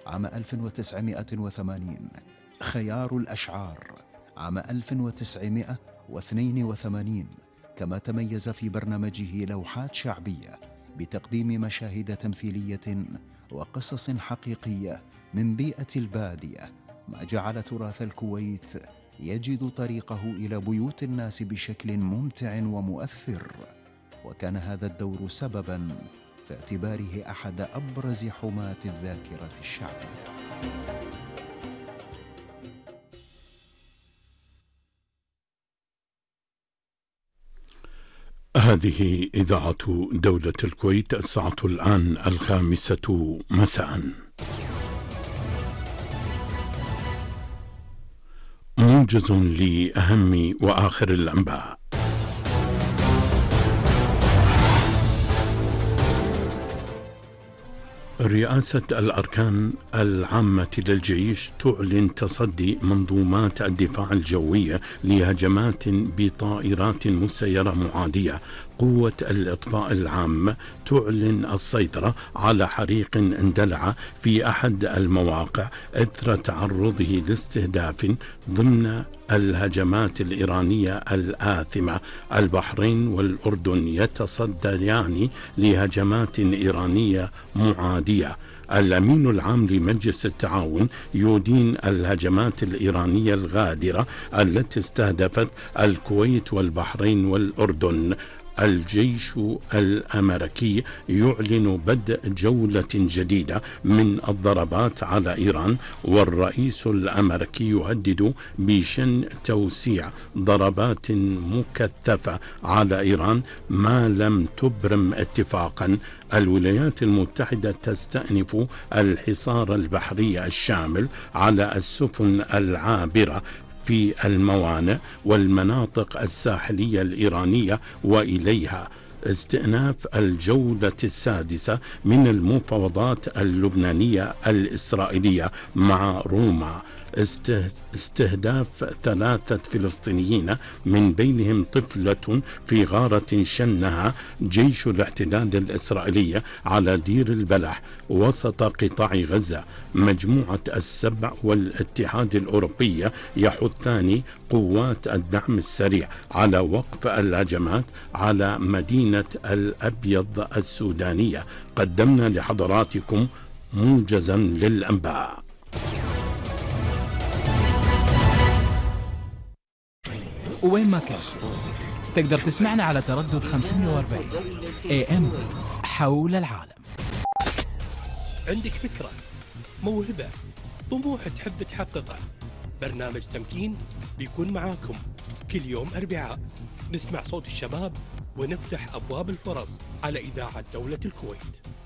عام 1980، خيار الأشعار عام 1982، كما تميز في برنامجه لوحات شعبية بتقديم مشاهد تمثيلية وقصص حقيقية من بيئة البادية، ما جعل تراث الكويت يجد طريقه إلى بيوت الناس بشكل ممتع ومؤثر. وكان هذا الدور سبباً في اعتباره أحد أبرز حماة الذاكرة الشعبية. هذه إذاعة دولة الكويت، الساعة الآن 5 مساء. موجز لأهم وآخر الأنباء. رئاسة الأركان العامة للجيش تعلن تصدي منظومات الدفاع الجوي لهجمات بطائرات مسيرة معادية. قوة الإطفاء العام تعلن السيطرة على حريق اندلع في أحد المواقع إثر تعرضه لاستهداف ضمن الهجمات الإيرانية الآثمة. البحرين والأردن يتصديان لهجمات إيرانية معادية. الأمين العام لمجلس التعاون يدين الهجمات الإيرانية الغادرة التي استهدفت الكويت والبحرين والأردن. الجيش الأمريكي يعلن بدء جولة جديدة من الضربات على إيران، والرئيس الأمريكي يهدد بشن توسيع ضربات مكثفة على إيران ما لم تبرم اتفاقا. الولايات المتحدة تستأنف الحصار البحري الشامل على السفن العابرة في الموانئ والمناطق الساحلية الإيرانية وإليها. استئناف الجولة السادسة من المفاوضات اللبنانية الإسرائيلية مع روما. استهداف 3 فلسطينيين من بينهم طفلة في غارة شنها جيش الاحتلال الإسرائيلي على دير البلح وسط قطاع غزة. مجموعة السبع والاتحاد الأوروبي يحثان قوات الدعم السريع على وقف الهجمات على مدينة الأبيض السودانية. قدمنا لحضراتكم موجزا للأنباء. وين ما كنت تقدر تسمعنا على تردد 540 AM حول العالم. عندك فكرة، موهبة، طموح تحب تحققه؟ برنامج تمكين بيكون معاكم كل يوم أربعاء. نسمع صوت الشباب ونفتح أبواب الفرص على إذاعة دولة الكويت.